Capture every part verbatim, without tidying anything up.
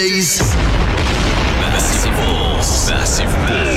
Massive balls. Massive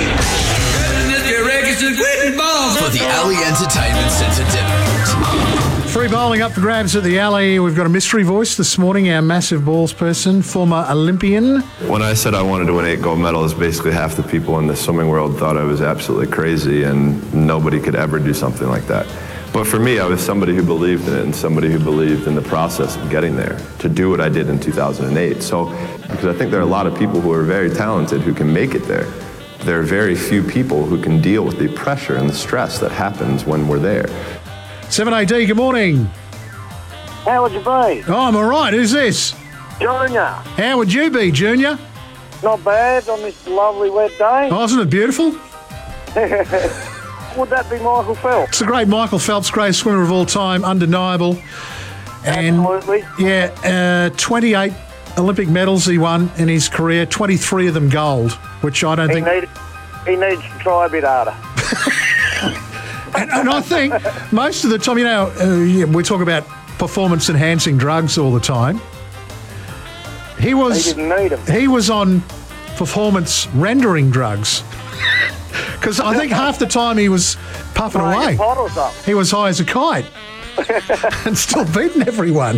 balls. For the Alley Entertainment Centre, Devonport. Free bowling up for grabs at the Alley. We've got a mystery voice this morning, our massive balls person, former Olympian. When I said I wanted to win eight gold medals, basically half the people in the swimming world thought I was absolutely crazy and nobody could ever do something like that. But for me, I was somebody who believed in it and somebody who believed in the process of getting there, to do what I did in two thousand eight. So, because I think there are a lot of people who are very talented who can make it there. There are very few people who can deal with the pressure and the stress that happens when we're there. seven A D, good morning. How would you be? Oh, I'm all right. Who's this? Junior. How would you be, Junior? Not bad on this lovely wet day. Oh, isn't it beautiful? Would that be Michael Phelps? It's the great Michael Phelps, greatest swimmer of all time, undeniable. And Absolutely. Yeah, uh, twenty-eight Olympic medals he won in his career, twenty-three of them gold, which I don't He, think... need, he needs to try a bit harder. and, and I think most of the time, you know, uh, yeah, we talk about performance-enhancing drugs all the time. He was... He didn't need them. He was on performance-rendering drugs. Because I think half the time he was puffing Throwing away. a pot or something. He was high as a kite and still beating everyone.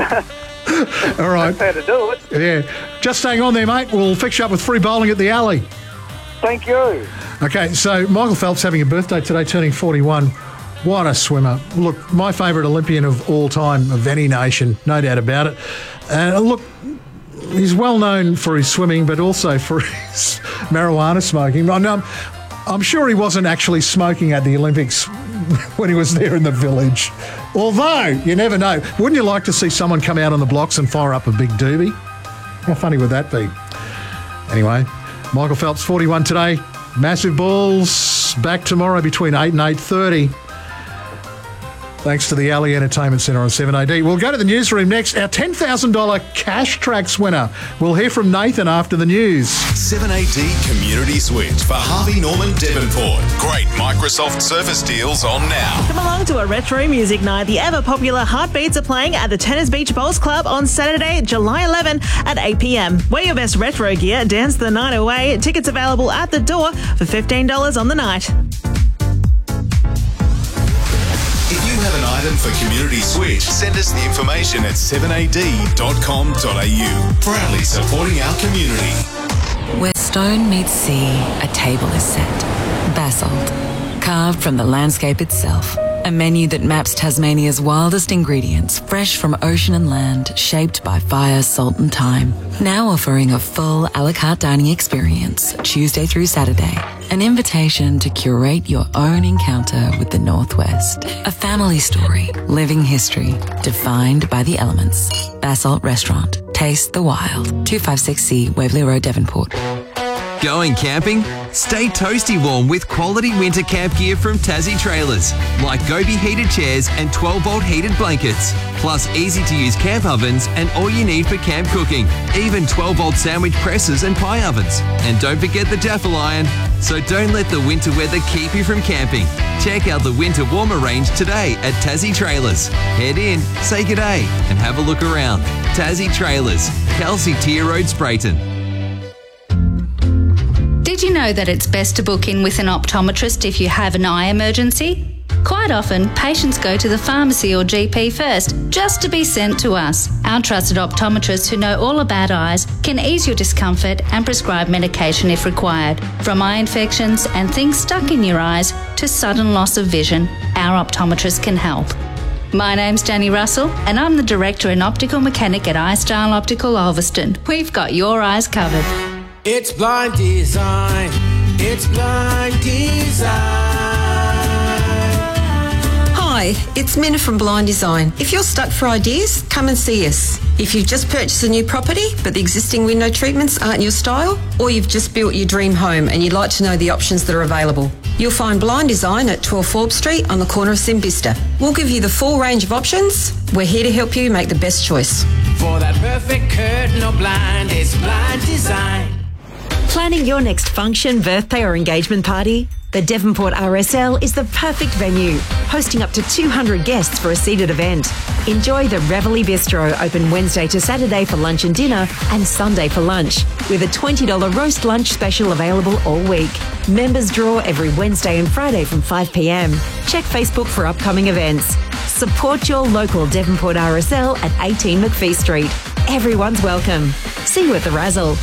All right. That's how to do it. Yeah. Just hang on there, mate. We'll fix you up with free bowling at the Alley. Thank you. Okay, so Michael Phelps having a birthday today, turning forty-one. What a swimmer. Look, my favourite Olympian of all time, of any nation, no doubt about it. Uh, look, he's well known for his swimming, but also for his marijuana smoking. I know, I'm sure he wasn't actually smoking at the Olympics when he was there in the village. Although, you never know. Wouldn't you like to see someone come out on the blocks and fire up a big doobie? How funny would that be? Anyway, Michael Phelps, forty-one today. Massive balls. Back tomorrow between eight and eight thirty. Thanks to the Alley Entertainment Centre on seven A D. We'll go to the newsroom next. Our ten thousand dollars Cash Tracks winner. We'll hear from Nathan after the news. seven A D Community Switch for Harvey Norman Devonport. Great Microsoft Surface deals on now. Come along to a retro music night. The ever-popular Heartbeats are playing at the Tennis Beach Bowls Club on Saturday, July eleventh at eight p.m. Wear your best retro gear, dance the night away. Tickets available at the door for fifteen dollars on the night. If you have an item for Community Switch, send us the information at seven a d dot com dot a u. Proudly supporting our community. Where stone meets sea, a table is set. Basalt, carved from the landscape itself. A menu that maps Tasmania's wildest ingredients, fresh from ocean and land, shaped by fire, salt and time. Now offering a full a la carte dining experience, Tuesday through Saturday. An invitation to curate your own encounter with the Northwest. A family story, living history, defined by the elements. Basalt Restaurant. Taste the wild. two fifty-six C, Waverley Road, Devonport. Going camping? Stay toasty warm with quality winter camp gear from Tassie Trailers, like Gobi heated chairs and twelve volt heated blankets, plus easy to use camp ovens and all you need for camp cooking, even twelve volt sandwich presses and pie ovens. And don't forget the Jaffle iron. So don't let the winter weather keep you from camping. Check out the winter warmer range today at Tassie Trailers. Head in, say g'day and have a look around. Tassie Trailers, Kelsey Tier Road, Sprayton. Did you know that it's best to book in with an optometrist if you have an eye emergency? Quite often, patients go to the pharmacy or G P first, just to be sent to us. Our trusted optometrists who know all about eyes can ease your discomfort and prescribe medication if required. From eye infections and things stuck in your eyes to sudden loss of vision, our optometrists can help. My name's Danny Russell and I'm the Director and Optical Mechanic at iStyle Optical Ulverston. We've got your eyes covered. It's Blind Design. It's Blind Design. Hi, it's Minna from Blind Design. If you're stuck for ideas, come and see us. If you've just purchased a new property but the existing window treatments aren't your style, or you've just built your dream home and you'd like to know the options that are available, you'll find Blind Design at twelve Forbes Street on the corner of Simbista. We'll give you the full range of options. We're here to help you make the best choice. For that perfect curtain or blind, it's Blind Design. Planning your next function, birthday or engagement party? The Devonport R S L is the perfect venue, hosting up to two hundred guests for a seated event. Enjoy the Reveille Bistro, open Wednesday to Saturday for lunch and dinner and Sunday for lunch, with a twenty dollars roast lunch special available all week. Members draw every Wednesday and Friday from five p m. Check Facebook for upcoming events. Support your local Devonport R S L at eighteen McPhee Street. Everyone's welcome. See you at the Razzle.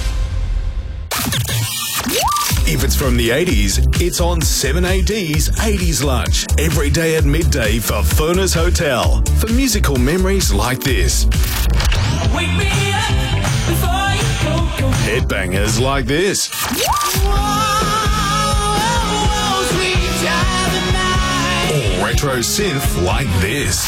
If it's from the eighties, it's on seven A D's eighties Lunch, every day at midday for Furness Hotel, for musical memories like this. Wake me up before you go, go. Headbangers like this. Or retro synth like this.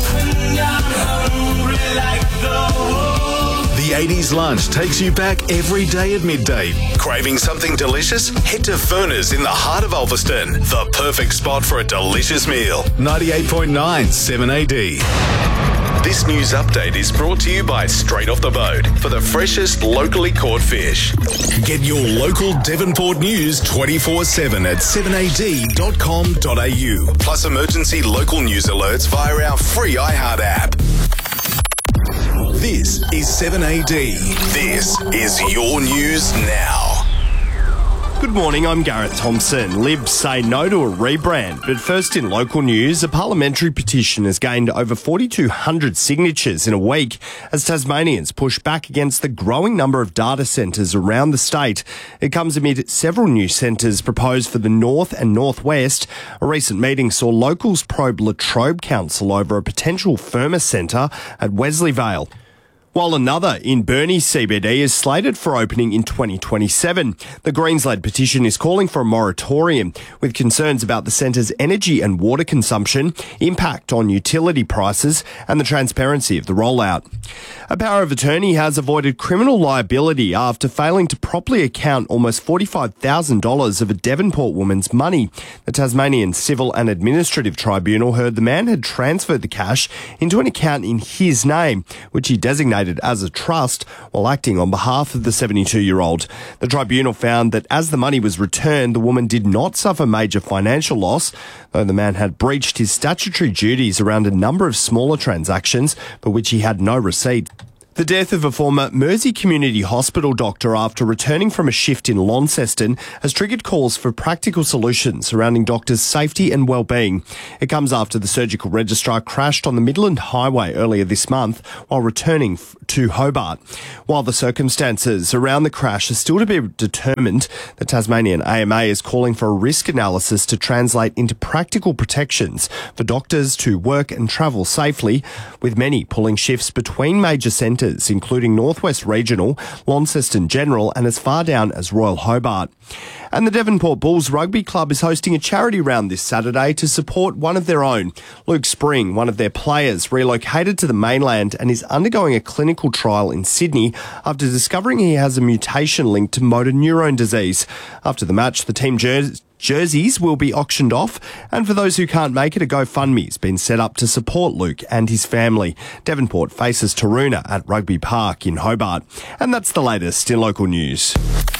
The eighties Lunch takes you back every day at midday. Craving something delicious? Head to Furness in the heart of Ulverston. The perfect spot for a delicious meal. ninety-eight point nine seven A D. This news update is brought to you by Straight Off the Boat for the freshest locally caught fish. Get your local Devonport news twenty-four seven at seven A D dot com dot a u. Plus emergency local news alerts via our free iHeart app. This is seven A D. This is your news now. Good morning, I'm Gareth Thompson. Libs say no to a rebrand, but first in local news, a parliamentary petition has gained over forty-two hundred signatures in a week as Tasmanians push back against the growing number of data centres around the state. It comes amid several new centres proposed for the north and northwest. A recent meeting saw locals probe La Trobe Council over a potential Firma centre at Wesleyvale, while another in Burnie C B D is slated for opening in twenty twenty-seven. The Greens-led petition is calling for a moratorium, with concerns about the centre's energy and water consumption, impact on utility prices, and the transparency of the rollout. A power of attorney has avoided criminal liability after failing to properly account almost forty-five thousand dollars of a Devonport woman's money. The Tasmanian Civil and Administrative Tribunal heard the man had transferred the cash into an account in his name, which he designated as a trust while acting on behalf of the seventy-two-year-old. The tribunal found that as the money was returned, the woman did not suffer major financial loss, though the man had breached his statutory duties around a number of smaller transactions for which he had no receipt. The death of a former Mersey Community Hospital doctor after returning from a shift in Launceston has triggered calls for practical solutions surrounding doctors' safety and well-being. It comes after the surgical registrar crashed on the Midland Highway earlier this month while returning f- to Hobart. While the circumstances around the crash are still to be determined, the Tasmanian A M A is calling for a risk analysis to translate into practical protections for doctors to work and travel safely, with many pulling shifts between major centres, including Northwest Regional, Launceston General and as far down as Royal Hobart. And the Devonport Bulls Rugby Club is hosting a charity round this Saturday to support one of their own. Luke Spring, one of their players, relocated to the mainland and is undergoing a clinical trial in Sydney after discovering he has a mutation linked to motor neurone disease. After the match, the team jersey Jerseys will be auctioned off, and for those who can't make it, a GoFundMe has been set up to support Luke and his family. Devonport faces Taroona at Rugby Park in Hobart. And that's the latest in local news.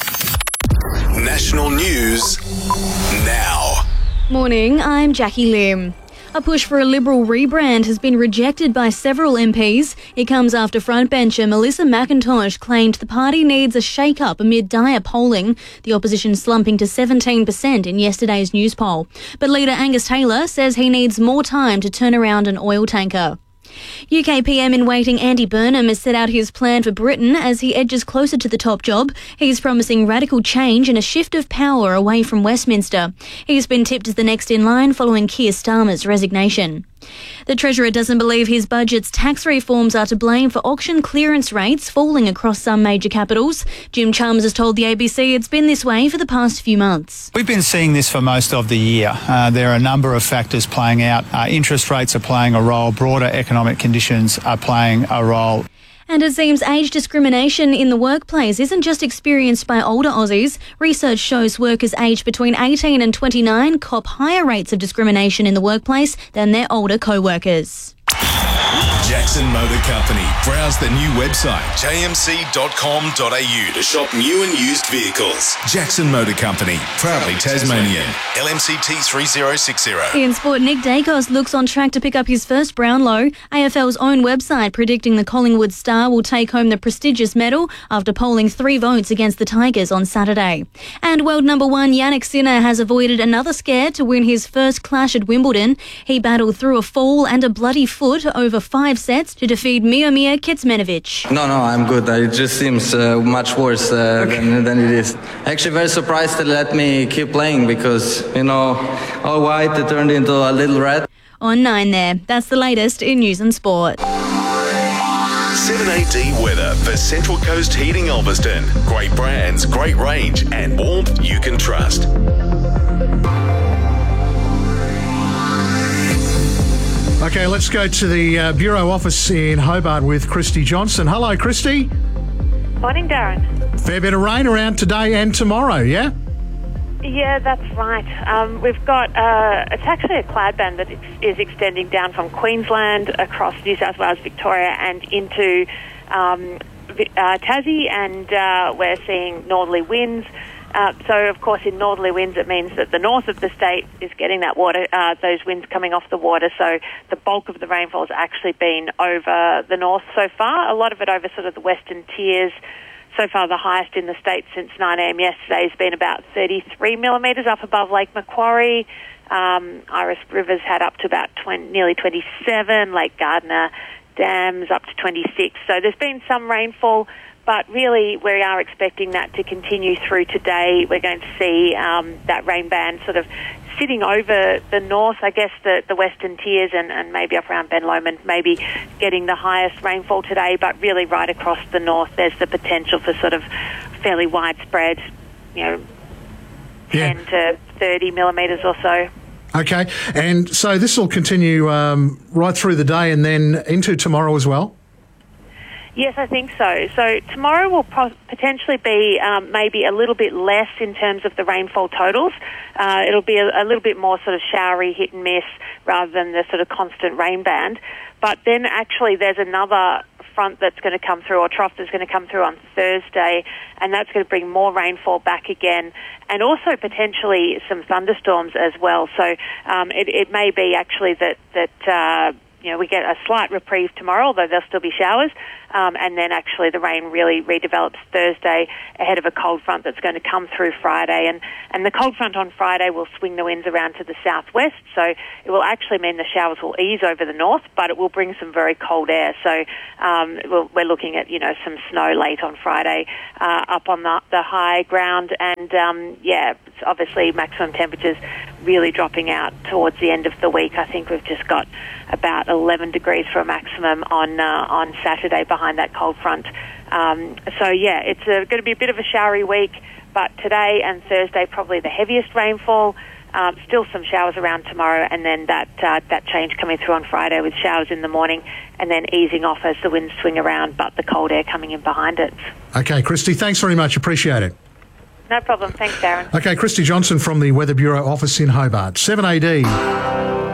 National news now. Morning, I'm Jackie Lim. A push for a Liberal rebrand has been rejected by several M Ps. It comes after frontbencher Melissa McIntosh claimed the party needs a shake-up amid dire polling, the opposition slumping to seventeen percent in yesterday's news poll. But leader Angus Taylor says he needs more time to turn around an oil tanker. U K P M in waiting Andy Burnham has set out his plan for Britain as he edges closer to the top job. He's promising radical change and a shift of power away from Westminster. He's been tipped as the next in line following Keir Starmer's resignation. The Treasurer doesn't believe his budget's tax reforms are to blame for auction clearance rates falling across some major capitals. Jim Chalmers has told the A B C it's been this way for the past few months. We've been seeing this for most of the year. Uh, there are a number of factors playing out. Uh, interest rates are playing a role. Broader economic conditions are playing a role. And it seems age discrimination in the workplace isn't just experienced by older Aussies. Research shows workers aged between eighteen and twenty-nine cop higher rates of discrimination in the workplace than their older co-workers. Jackson Motor Company. Browse the new website, j m c dot com dot a u, to shop new and used vehicles. Jackson Motor Company, proudly Tasmanian. L M C T three zero six zero. In sport, Nick Dacos looks on track to pick up his first Brownlow. A F L's own website predicting the Collingwood star will take home the prestigious medal after polling three votes against the Tigers on Saturday. And world number one Yannick Sinner has avoided another scare to win his first clash at Wimbledon. He battled through a fall and a bloody foot over five sets to defeat Miomir Kecmanovic. No, no, I'm good. It just seems uh, much worse uh, okay. than, than it is. Actually, very surprised they let me keep playing because, you know, all white, it turned into a little red. On nine there. That's the latest in news and sport. seven A D weather for Central Coast Heating Ulverston. Great brands, great range, and warmth you can trust. Okay, let's go to the uh, Bureau office in Hobart with Christy Johnson. Hello, Christy. Morning, Darren. Fair bit of rain around today and tomorrow, yeah? Yeah, that's right. Um, we've got, uh, it's actually a cloud band that is extending down from Queensland across New South Wales, Victoria, and into um, uh, Tassie, and uh, we're seeing northerly winds. Uh, so, of course, in northerly winds, it means that the north of the state is getting that water, uh, those winds coming off the water. So the bulk of the rainfall has actually been over the north so far. A lot of it over sort of the western tiers. So far, the highest in the state since nine a m yesterday has been about thirty-three millimetres up above Lake Macquarie. Um, Iris River's had up to about twenty, nearly twenty-seven. Lake Gardner Dam's up to twenty-six. So there's been some rainfall. But really, we are expecting that to continue through today. We're going to see um, that rain band sort of sitting over the north, I guess the, the western tiers, and, and maybe up around Ben Lomond, maybe getting the highest rainfall today. But really, right across the north, there's the potential for sort of fairly widespread, you know, yeah. ten to thirty millimetres or so. Okay, and so this will continue um, right through the day and then into tomorrow as well? Yes, I think so. So tomorrow will pro- potentially be um, maybe a little bit less in terms of the rainfall totals. Uh, it'll be a, a little bit more sort of showery, hit and miss, rather than the sort of constant rain band. But then actually there's another front that's going to come through, or trough that's going to come through on Thursday, and that's going to bring more rainfall back again, and also potentially some thunderstorms as well. So um, it, it may be actually that that uh, you know, we get a slight reprieve tomorrow, although there'll still be showers, um, and then actually the rain really redevelops Thursday ahead of a cold front that's going to come through Friday. And, and the cold front on Friday will swing the winds around to the southwest, so it will actually mean the showers will ease over the north, but it will bring some very cold air. So um, we'll, we're looking at, you know, some snow late on Friday uh, up on the, the high ground, and um, yeah, it's obviously maximum temperatures really dropping out towards the end of the week. I think we've just got about eleven degrees for a maximum on uh, on Saturday behind that cold front. Um, so yeah, it's going to be a bit of a showery week, but today and Thursday probably the heaviest rainfall. Um, still some showers around tomorrow, and then that uh, that change coming through on Friday with showers in the morning, and then easing off as the winds swing around, but the cold air coming in behind it. Okay, Christy, thanks very much. Appreciate it. No problem. Thanks, Darren. Okay, Christy Johnson from the Weather Bureau office in Hobart. seven A D.